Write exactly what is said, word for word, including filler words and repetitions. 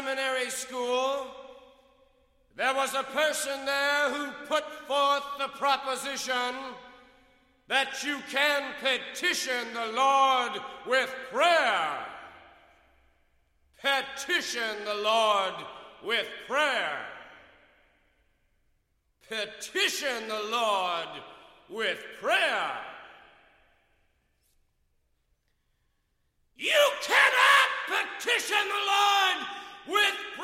seminary school, there was a person there who put forth the proposition that you can petition the Lord with prayer. Petition the Lord with prayer. Petition the Lord with prayer. You cannot petition the Lord with prayer.